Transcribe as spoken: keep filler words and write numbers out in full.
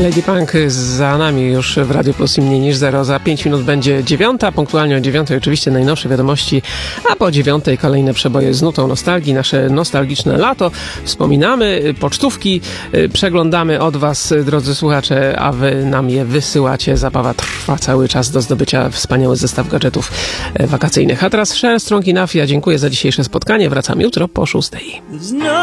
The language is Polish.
Lady Punk za nami już w Radio Plus i mniej niż zero. Za pięć minut będzie dziewiąta, punktualnie o dziewiątej oczywiście najnowsze wiadomości, a po dziewiątej kolejne przeboje z nutą nostalgii, nasze nostalgiczne lato. Wspominamy, pocztówki przeglądamy od was, drodzy słuchacze, a wy nam je wysyłacie. Zabawa trwa cały czas do zdobycia wspaniały zestaw gadżetów wakacyjnych. A teraz Share Strong Enough. Ja dziękuję za dzisiejsze spotkanie. Wracam jutro po szóstej.